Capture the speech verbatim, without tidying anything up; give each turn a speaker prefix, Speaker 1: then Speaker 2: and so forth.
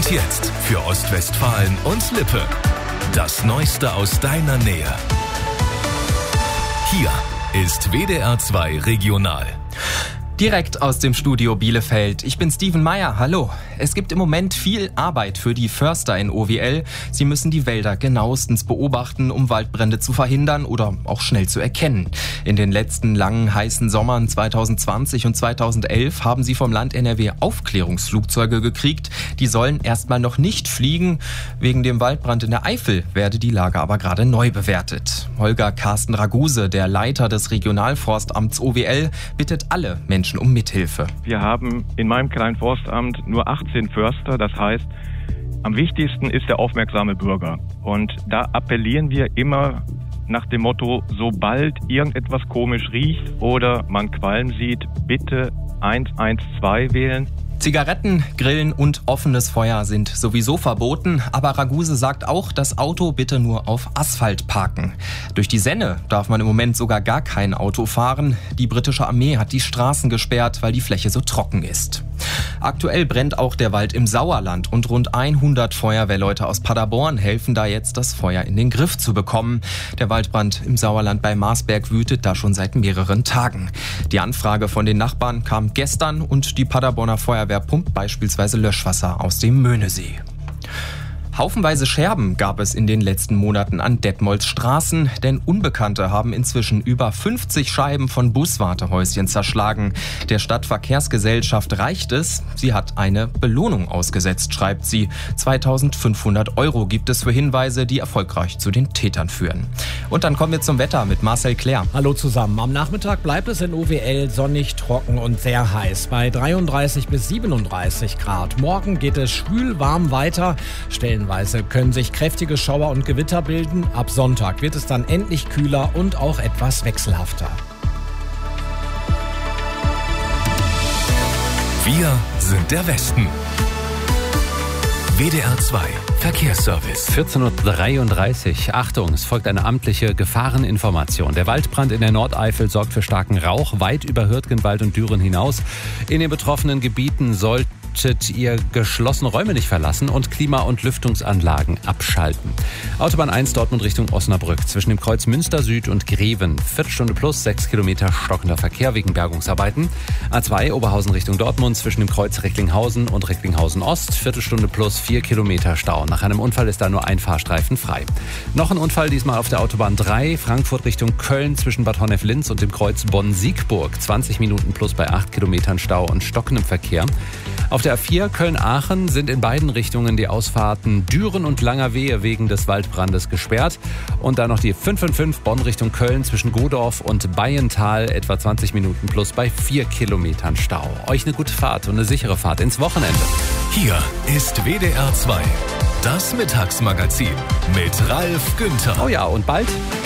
Speaker 1: Und jetzt für Ostwestfalen und Lippe. Das Neueste aus deiner Nähe. Hier ist W D R zwei Regional.
Speaker 2: Direkt aus dem Studio Bielefeld. Ich bin Steven Meyer. Hallo. Es gibt im Moment viel Arbeit für die Förster in O W L. Sie müssen die Wälder genauestens beobachten, um Waldbrände zu verhindern oder auch schnell zu erkennen. In den letzten langen, heißen Sommern zwanzig zwanzig und zweitausendelf haben sie vom Land N R W Aufklärungsflugzeuge gekriegt. Die sollen erstmal noch nicht fliegen. Wegen dem Waldbrand in der Eifel werde die Lage aber gerade neu bewertet. Holger Carsten Raguse, der Leiter des Regionalforstamts O W L, bittet alle Menschen um Mithilfe.
Speaker 3: Wir haben in meinem kleinen Forstamt nur achtzehn Förster. Das heißt, am wichtigsten ist der aufmerksame Bürger. Und da appellieren wir immer nach dem Motto, sobald irgendetwas komisch riecht oder man Qualm sieht, bitte eins eins zwei wählen.
Speaker 2: Zigaretten, Grillen und offenes Feuer sind sowieso verboten, aber Raguse sagt auch, das Auto bitte nur auf Asphalt parken. Durch die Senne darf man im Moment sogar gar kein Auto fahren. Die britische Armee hat die Straßen gesperrt, weil die Fläche so trocken ist. Aktuell brennt auch der Wald im Sauerland und rund hundert Feuerwehrleute aus Paderborn helfen da jetzt, das Feuer in den Griff zu bekommen. Der Waldbrand im Sauerland bei Marsberg wütet da schon seit mehreren Tagen. Die Anfrage von den Nachbarn kam gestern und die Paderborner Feuerwehr pumpt beispielsweise Löschwasser aus dem Möhnesee. Haufenweise Scherben gab es in den letzten Monaten an Detmolds Straßen, denn Unbekannte haben inzwischen über fünfzig Scheiben von Buswartehäuschen zerschlagen. Der Stadtverkehrsgesellschaft reicht es. Sie hat eine Belohnung ausgesetzt, schreibt sie. zweitausendfünfhundert Euro gibt es für Hinweise, die erfolgreich zu den Tätern führen. Und dann kommen wir zum Wetter mit Marcel Claire.
Speaker 4: Hallo zusammen. Am Nachmittag bleibt es in O W L sonnig, trocken und sehr heiß bei dreiunddreißig bis siebenunddreißig Grad. Morgen geht es schwül warm weiter. Stellenweise können sich kräftige Schauer und Gewitter bilden. Ab Sonntag wird es dann endlich kühler und auch etwas wechselhafter.
Speaker 1: Wir sind der Westen. W D R zwei Verkehrsservice.
Speaker 5: vierzehn Uhr dreiunddreißig. Achtung, es folgt eine amtliche Gefahreninformation. Der Waldbrand in der Nordeifel sorgt für starken Rauch weit über Hürtgenwald und Düren hinaus. In den betroffenen Gebieten sollten ihr geschlossene Räume nicht verlassen und Klima- und Lüftungsanlagen abschalten. Autobahn eins Dortmund Richtung Osnabrück zwischen dem Kreuz Münster Süd und Greven. Viertelstunde plus sechs Kilometer stockender Verkehr wegen Bergungsarbeiten. A zwei Oberhausen Richtung Dortmund zwischen dem Kreuz Recklinghausen und Recklinghausen Ost. Viertelstunde plus vier Kilometer Stau. Nach einem Unfall ist da nur ein Fahrstreifen frei. Noch ein Unfall, diesmal auf der Autobahn drei Frankfurt Richtung Köln zwischen Bad Honnef-Linz und dem Kreuz Bonn-Siegburg. zwanzig Minuten plus bei acht Kilometern Stau und stockendem Verkehr. Auf der A vier Köln-Aachen sind in beiden Richtungen die Ausfahrten Düren und Langerwehe wegen des Waldbrandes gesperrt. Und dann noch die fünf fünf fünf Bonn Richtung Köln zwischen Godorf und Bayental, etwa zwanzig Minuten plus bei vier Kilometern Stau. Euch eine gute Fahrt und eine sichere Fahrt ins Wochenende.
Speaker 1: Hier ist W D R zwei, das Mittagsmagazin mit Ralf Günther.
Speaker 5: Oh ja, und bald